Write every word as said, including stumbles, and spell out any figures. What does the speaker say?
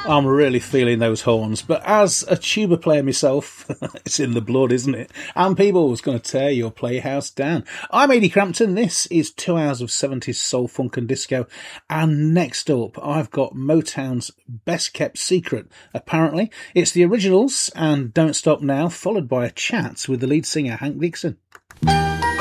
I'm really feeling those horns. But as a tuba player myself, it's in the blood, isn't it? And Peebles going to tear your playhouse down. I'm Ady Crampton. This is two hours of seventies soul, funk and disco. And next up, I've got Motown's best kept secret. Apparently, it's the originals and Don't Stop Now, followed by a chat with the lead singer, Hank Dixon.